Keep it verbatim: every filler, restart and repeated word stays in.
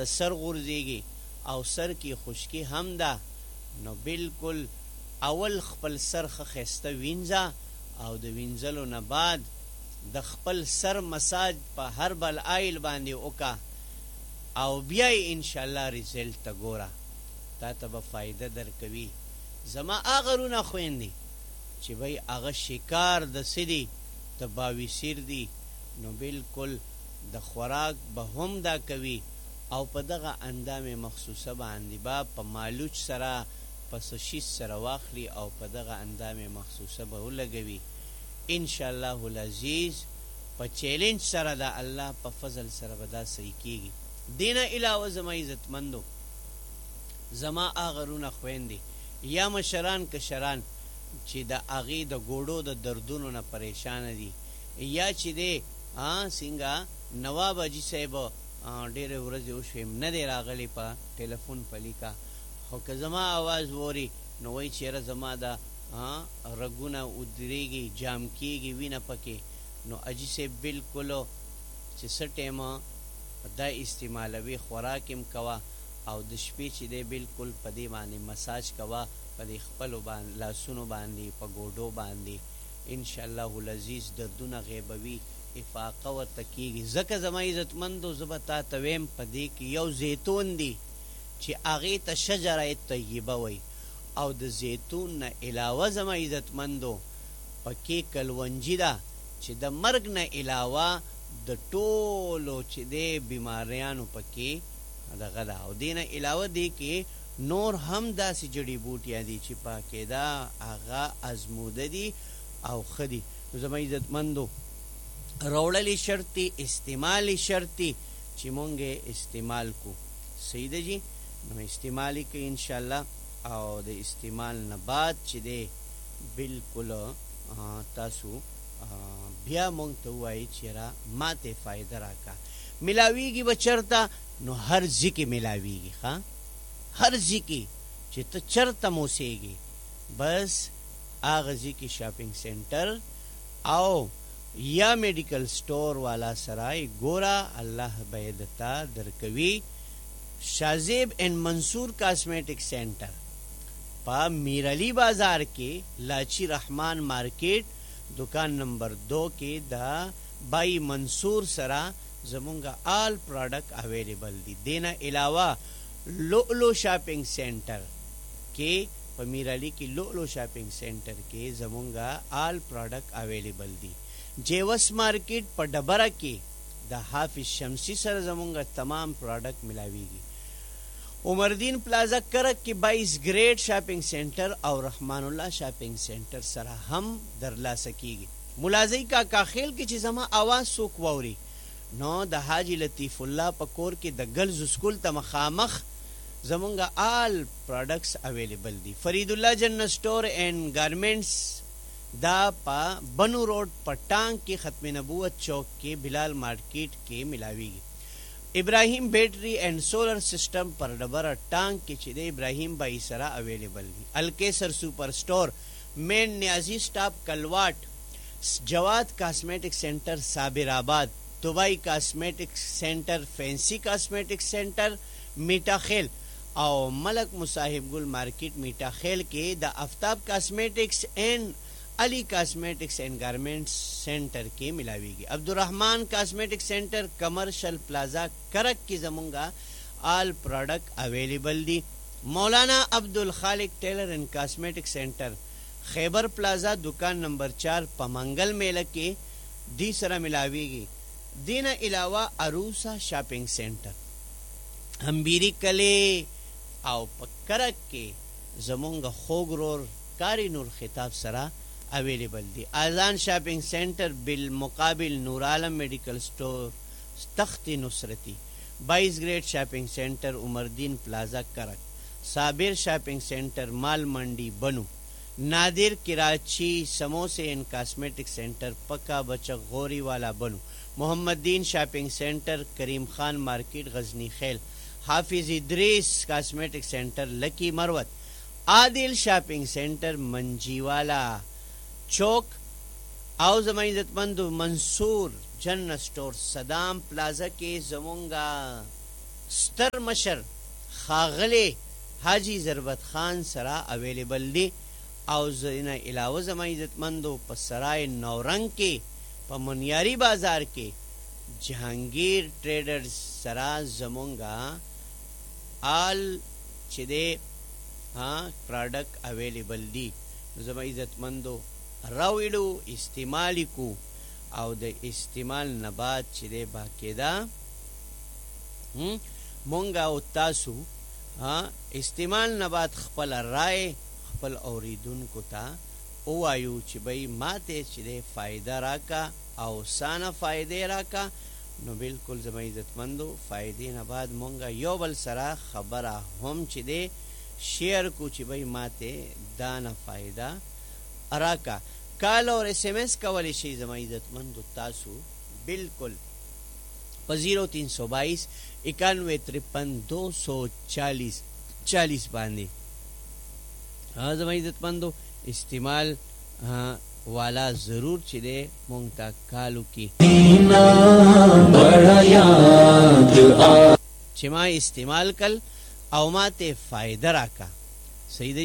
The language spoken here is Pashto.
د سر غورځېږي او سر کې خشکي هم ده، نو بالکل اول خپل سر ښه ښایسته وینځه او د وینځلو نه بعد د خپل سر مساج په هربل آیل باندې وکړه او بیا یې انشاءالله ریزلټ ته ګوره، تا ته به فایده درکوي. زما هغه رونه خویندې چې بی هغه شکار د څه دي د باویسیر دي، نو بالکل د خوراک به هم دا کوي او په دغه اندام مخصوصه باندې با په مالوچ سره په سشیز سره واخلي او په دغه اندام مخصوصه به ولګوي. انشاءالله العزیز په چیلنج سره د الله په فضل سره به دا صحیح کیږي. دینه علاوه زما عزتمندو، زما هغه رونه خویندې یا مشران کشران چې د هغې د ګوډو د دردونو نه پریشانه دي، یا چې دی څنګه نواب حاجي صاحب ډېرې ورځې وشوې نه دی راغلی په ټلیفون په لیکه، خو که زما آواز ووري نو وایي چېره زما د رګونه ودرېږي، جام کېږي، وینه پکې، نو حاجي صاحب بالکلو چې څه ټایمه دا استعمالوي خوراک هم کوه او د شپې چې دی بالکل په دې باندې مساج کوه په دې خپلو لاسونو باندې په ګوډو باندې، انشاءالله العزیز دردونه غیبوي، افاقه ورته کېږي. ځکه زما عزتمندو زه به تا ته ویم په دې کې یو زیتون دی چې هغې ته شجره طیبه وایي او د زیتون نه علاوه زما عزتمندو پکې کلونجي ده چې د مرګ نه علاوه د ټولو چې دی بیماریانو پکې دغه ده، او دې نه علاوه دی کې نور هم داسې جډي بوټیان دي چې پاکې ده هغه ازموده دي او ښه دي. نو زما عزتمندو روړلی شرط دی، استعمالی شرط دی چې مونږ استعمال کو. صحیح ده جی؟ نو استعمال یې کوي انشاءالله او د استعمال نه بعد چې دی بالکل تاسو بیا مونږ ته ووایي چې را ما ته فایده راکړه. ملاویږي به چرته؟ نو هر ځای کې ملاویږي، ښه هر ځای کې چې ته چرته موسیږي بس هغه ځای کې شاپینګ سینټر او یا میډیکل سٹور والا سرای ګوره الله به دتا درکوي. شازیب اینڈ منصور کاسمیٹک سینٹر پا میرالی بازار کې لاچی رحمان مارکیٹ دکان نمبر دو کې دا بائی منصور سرا زمونگا آل پروڈکٹ اویلیبل دی. دینا علاوہ لؤلؤ شاپنگ سینٹر کې په میرالی کې لؤلؤ شاپنگ سینٹر کې زمونگا آل پروڈکٹ اویلیبل دی. جیوس مارکیٹ په ډبره کې د حافظ شمسی سره زمونږ تمام پروډکټ ملاویږي. عمردین پلازا کرک کې بائیس گریډ شاپینګ سینټر او رحمان الله شاپینګ سینټر سره هم درلاسه کیږي. ملازی کا کاخیل کې چې زما आवाज سوک ووري نو د حاجی لطیف الله په کور کې د ګرلز سکول ته مخامخ زمونږ آل پروډکټس اویلیبل دي. فرید الله جنرل سٹور اینڈ گارمنٹس دا پا بنو روڈ پر ٹانگ کی ختم نبوت چوک کے بلال مارکیٹ کے ملاویگی. ابراہیم بیٹری اینڈ سولر سسٹم پر ڈبر ٹانگ کے چدے ابراہیم بائی سرا اویلیبل دی. الکیسر سپر سٹور مین نیازی سٹاپ کلواٹ. جواد کاسمیٹک سینٹر صابر آباد. دبئی کاسمیٹک سینٹر فینسی کاسمیٹک سینٹر میٹا خیل او ملک مصاحب گل مارکیٹ میٹا خیل کے دا افتاب کاسمیٹکس اینڈ علی کاسمیٹکس اینڈ گارمنٹس سینٹر کے ملاویگی. عبدالرحمان کاسمیٹک سینٹر کمرشل پلازا کرک کی زمونگا آل پروڈکٹ اویلیبل دی. مولانا عبدالخالق ٹیلر اینڈ کاسمیٹک سینٹر خیبر پلازا دکان نمبر چار پمنگل میلہ کے دی سرا ملاویگی. دین علاوہ عروسا شاپنگ سینٹر ہمبیری کلے او پکرک کے زمونگا خوگرور کاری نور خطاب سرا اویلیبل دی. آزان شاپنگ سینٹر بالمقابل نور عالم میڈیکل سٹور تخت نصرتی. بائیس گریڈ شاپنگ سینٹر عمردین پلازا کرک. صابر شاپنگ سینٹر مال منڈی بنو. نادر کراچی سموسے اینڈ کاسمیٹک سینٹر پکا بچک غوری والا بنو. محمد دین شاپنگ سینٹر کریم خان مارکیٹ غزنی خیل. حافظ ادریس کاسمیٹک سینٹر لکی مروت. عادل شاپنگ سینٹر منجیوالا چوک. او زمان عزتمندو منصور جنرل سٹور صدام پلازا کے زمونگا ستر مشر خاغلی حاجی ضربت خان سره اویلیبل دی او زینا علاوه زما عزتمندو په سرای نورنګ کې په منیاری بازار کې جهانگیر ټریډرز سره زمونږه آل چې دی ها پروډکټ اویلیبل دی زما عزتمندو راوړو استعمال کو او د استعمال نه بعد چې دی باقاعده مونږه او تاسو ها استعمال نه بعد خپل رائے خپل اوریدونکو ته وایو چې بھئی ماته چې دی فائدہ راکا او سانه فائدې راکا نو بالکل زما عزتمندو فائدې نه بعد مونږه یو بل سره خبره هم چې دی شیئر کو چې بھئی ماته دانه فائدہ راکا کال اور ایس ایم ایس کولی شي زما عزتمندو تاسو بالکل په زیرو تین سو بائیس اکانوے ترپن دو سو چالیس چالیس باندې ها زما عزتمندو استعمال والا ضرور چې دې مونږ ته کالو کې چې ما استعمال کل او ماته فائدہ راکا صحیح